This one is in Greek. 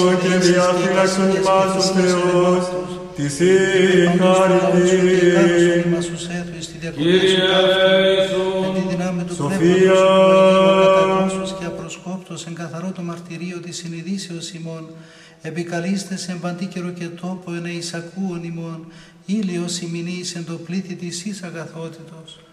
και διαφύλαξον ημάς ο Θεός, της η χάρητη. Κύριε Σοφία. Και απροσκόπτος εν καθαρό το μαρτυρίο της συνειδήσεως ημών, επικαλείστε σε παντή καιρο και τόπο εν εισακούον ημών, ήλιος ημινής εν το πλήθη της εις αγαθότητος.